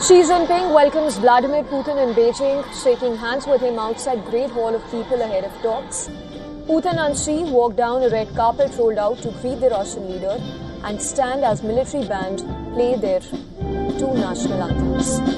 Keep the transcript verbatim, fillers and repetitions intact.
Xi Jinping welcomes Vladimir Putin in Beijing, shaking hands with him outside Great Hall of People ahead of talks. Putin and Xi walked down a red carpet rolled out to greet the Russian leader and stand as military band play their two national anthems.